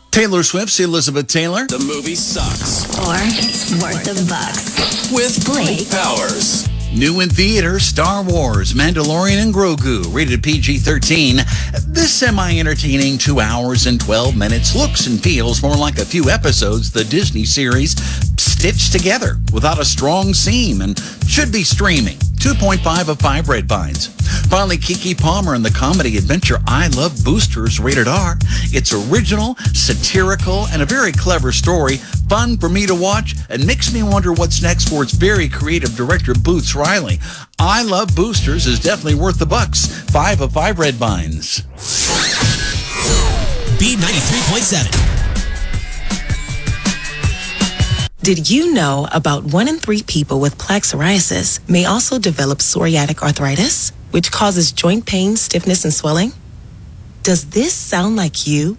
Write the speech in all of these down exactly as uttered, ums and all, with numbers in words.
Taylor Swift's Elizabeth Taylor. The movie sucks. Or it's worth the bucks. With Blake Powers. New in theater, Star Wars, Mandalorian and Grogu, rated P G thirteen. This semi-entertaining two hours and twelve minutes looks and feels more like a few episodes of the Disney series stitched together without a strong seam and should be streaming. two point five of five Red Vines. Finally, Keke Palmer in the comedy adventure I Love Boosters, rated R. It's original, satirical, and a very clever story. Fun for me to watch and makes me wonder what's next for its very creative director, Boots Riley. I Love Boosters is definitely worth the bucks. Five of five Red Vines. B ninety-three point seven. Did you know about one in three people with plaque psoriasis may also develop psoriatic arthritis, which causes joint pain, stiffness, and swelling? Does this sound like you?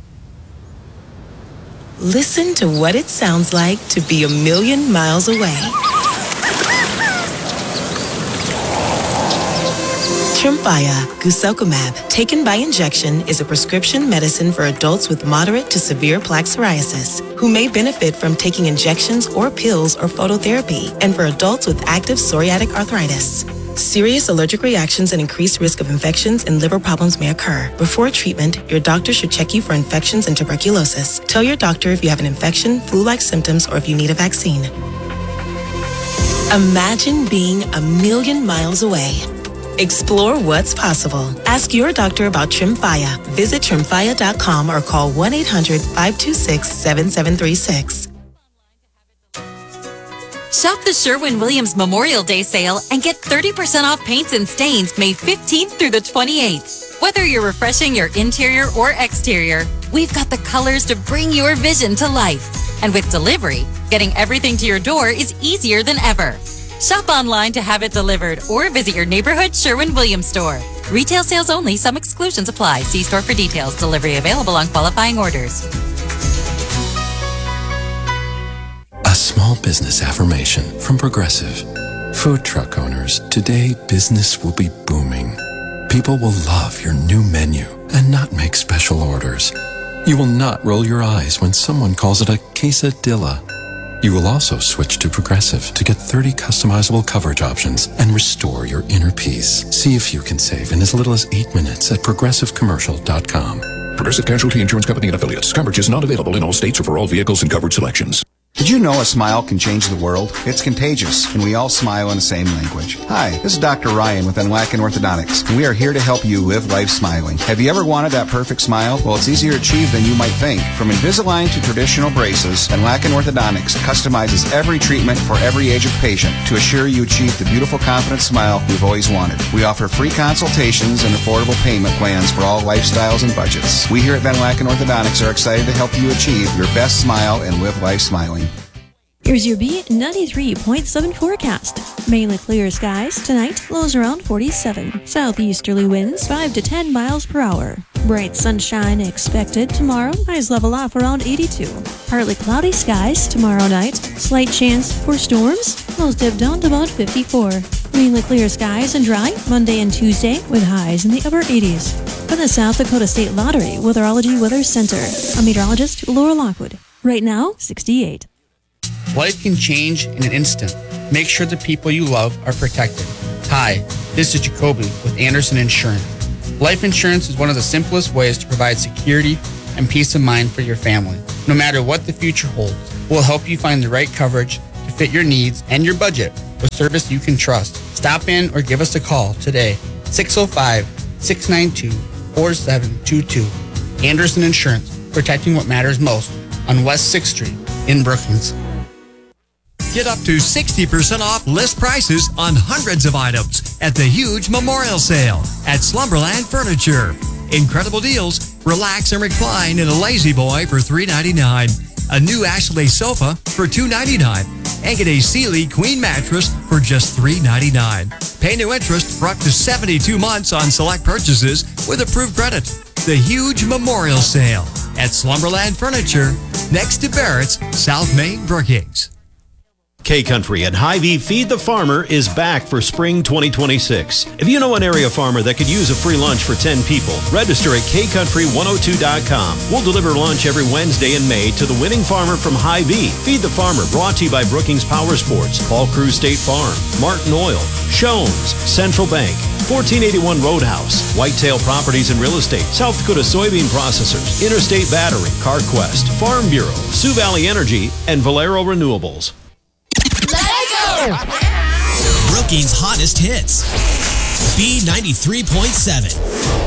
Listen to what it sounds like to be a million miles away. Tremfya guselkumab, taken by injection, is a prescription medicine for adults with moderate to severe plaque psoriasis who may benefit from taking injections or pills or phototherapy, and for adults with active psoriatic arthritis. Serious allergic reactions and increased risk of infections and liver problems may occur. Before treatment, your doctor should check you for infections and tuberculosis. Tell your doctor if you have an infection, flu-like symptoms, or if you need a vaccine. Imagine being a million miles away. Explore what's possible. Ask your doctor about Tremfya. Visit tremfya dot com or call one eight hundred, five two six, seven seven three six. Shop the Sherwin-Williams Memorial Day sale and get thirty percent off paints and stains May fifteenth through the twenty-eighth. Whether you're refreshing your interior or exterior, we've got the colors to bring your vision to life. And with delivery, getting everything to your door is easier than ever. Shop online to have it delivered or visit your neighborhood Sherwin-Williams store. Retail sales only. Some exclusions apply. See store for details. Delivery available on qualifying orders. A small business affirmation from Progressive. Food truck owners, today business will be booming. People will love your new menu and not make special orders. You will not roll your eyes when someone calls it a quesadilla. You will also switch to Progressive to get thirty customizable coverage options and restore your inner peace. See if you can save in as little as eight minutes at progressive commercial dot com. Progressive Casualty Insurance Company and Affiliates. Coverage is not available in all states or for all vehicles and coverage selections. Did you know a smile can change the world? It's contagious, and we all smile in the same language. Hi, this is Doctor Ryan with Enlakin Orthodontics, and we are here to help you live life smiling. Have you ever wanted that perfect smile? Well, it's easier to achieve than you might think. From Invisalign to traditional braces, Enlakin Orthodontics customizes every treatment for every age of patient to assure you achieve the beautiful, confident smile you've always wanted. We offer free consultations and affordable payment plans for all lifestyles and budgets. We here at Enlakin Orthodontics are excited to help you achieve your best smile and live life smiling. Here's your B ninety-three point seven forecast. Mainly clear skies. Tonight, lows around forty-seven. Southeasterly winds five to ten miles per hour. Bright sunshine expected tomorrow. Highs level off around eighty-two. Partly cloudy skies tomorrow night. Slight chance for storms. Lows dip down to about fifty-four. Mainly clear skies and dry Monday and Tuesday with highs in the upper eighties. For the South Dakota State Lottery Weatherology Weather Center, I'm meteorologist Laura Lockwood. Right now, sixty-eight. Life can change in an instant. Make sure the people you love are protected. Hi, this is Jacoby with Anderson Insurance. Life insurance is one of the simplest ways to provide security and peace of mind for your family. No matter what the future holds, we'll help you find the right coverage to fit your needs and your budget with service you can trust. Stop in or give us a call today. six oh five, six nine two, four seven two two. Anderson Insurance, protecting what matters most on West sixth Street in Brookings. Get up to sixty percent off list prices on hundreds of items at the huge memorial sale at Slumberland Furniture. Incredible deals. Relax and recline in a Lazy Boy for three ninety-nine. A new Ashley sofa for two ninety-nine. And get a Sealy Queen mattress for just three ninety-nine. Pay no interest for up to seventy-two months on select purchases with approved credit. The huge memorial sale at Slumberland Furniture next to Barrett's, South Main, Brookings. K-Country and Hy-Vee Feed the Farmer is back for spring twenty twenty-six. If you know an area farmer that could use a free lunch for ten people, register at K Country one oh two dot com. We'll deliver lunch every Wednesday in May to the winning farmer from Hy-Vee. Feed the Farmer, brought to you by Brookings Power Sports, Paul Cruz State Farm, Martin Oil, Shones, Central Bank, fourteen eighty-one Roadhouse, Whitetail Properties and Real Estate, South Dakota Soybean Processors, Interstate Battery, CarQuest, Farm Bureau, Sioux Valley Energy, and Valero Renewables. Let's go! Brookings' hottest hits. B ninety-three point seven.